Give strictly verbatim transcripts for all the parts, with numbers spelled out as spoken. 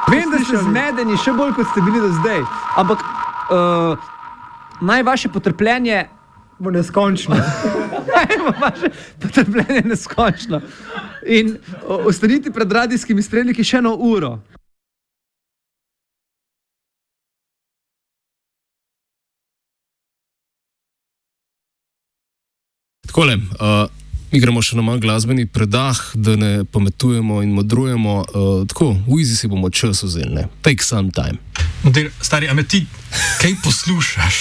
Vem, da ste zmedeni, še bolj kot ste bili do zdaj, ampak uh, naj vaše potrpljenje bo neskončno. Naj vaše potrpljenje neskončno. In uh, ostanite pred radijskimi spremniki še eno uro. Takole, uh, mi gremo še na manj glasbeni predah, da ne pametujemo in modrujemo. Uh, tako, v Easy si bomo čas vzeli, ne? Take some time. Model, stari, a me ti kaj poslušaš?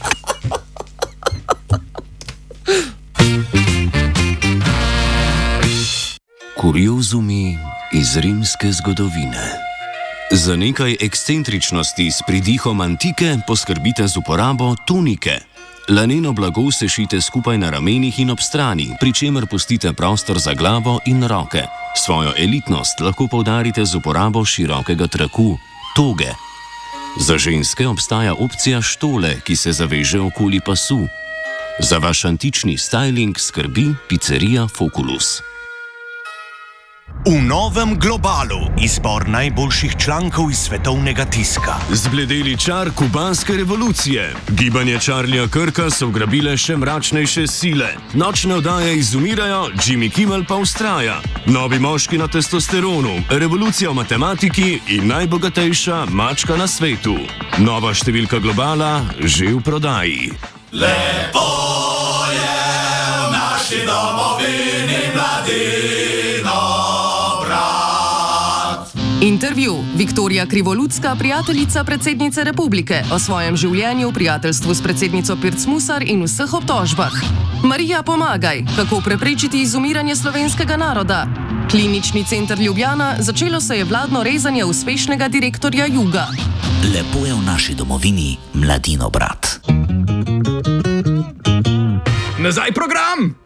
Kuriozumi iz rimske zgodovine. Za nekaj ekscentričnosti s pridihom antike poskrbite z uporabo tunike. Laneno blago sešite skupaj na ramenih in ob strani, pri čemer pustite prostor za glavo in roke. Svojo elitnost lahko poudarite z uporabo širokega traku, toge. Za ženske obstaja opcija štole, ki se zaveže okoli pasu. Za vaš antični styling skrbi pizzerija Foculus. V novem Globalu izbor najboljših člankov iz svetovnega tiska. Zbledeli čar kubanske revolucije. Gibanje Charlieja Kirka so ugrabile še mračnejše sile. Nočne oddaje izumirajo, Jimmy Kimmel pa ustraja. Novi moški na testosteronu, revolucija v matematiki in najbogatejša mačka na svetu. Nova številka Globala že v prodaji. Lepo je v naši domovini mladino. Intervju. Viktorija Krivoludska, prijateljica predsednice republike, o svojem življenju, prijateljstvu s predsednico Pirc Musar in vseh obtožbah. Marija Pomagaj, kako preprečiti izumiranje slovenskega naroda. Klinični center Ljubljana, začelo se je vladno rezanje uspešnega direktorja Juga. Lepo je v naši domovini, mladino brat. Nazaj program!